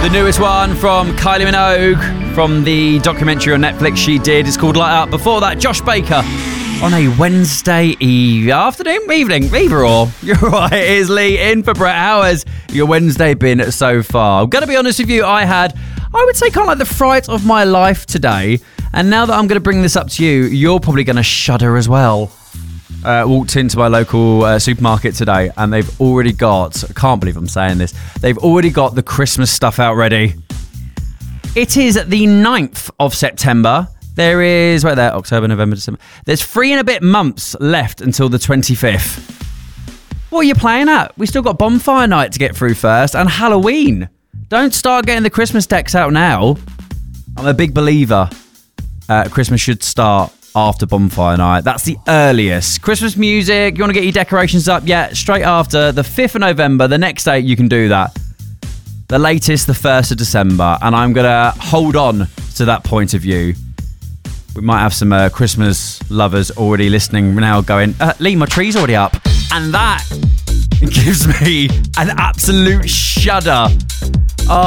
The newest one from Kylie Minogue from the documentary on Netflix she did. It's called Light Up. Before that, Josh Baker on a Wednesday evening, either or. You're right, it is Lee in for Brett. How has your Wednesday been so far? I'm going to be honest with you, I would say kind of like the fright of my life today. And now that I'm going to bring this up to you, you're probably going to shudder as well. Walked into my local supermarket today and they've already got, I can't believe I'm saying this, they've already got the Christmas stuff out ready. It is the 9th of September. There is, right there, October, November, December. There's 3 and a bit months left until the 25th. What are you playing at? We still got bonfire night to get through first and Halloween. Don't start getting the Christmas decks out now. I'm a big believer. Christmas should start after bonfire night. That's the earliest. Christmas music, you want to get your decorations up? Yeah, straight after the 5th of November, the next day you can do that. The latest, the 1st of December. And I'm going to hold on to that point of view. We might have some Christmas lovers already listening now going, Lee, my tree's already up. And that gives me an absolute shudder